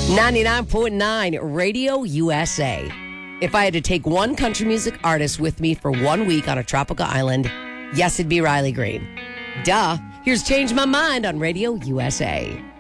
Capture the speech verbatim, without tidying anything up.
ninety-nine point nine Radio U S A. If I had to take one country music artist with me for one week on a tropical island, yes, it'd be Riley Green. Duh. Here's Change My Mind on Radio U S A.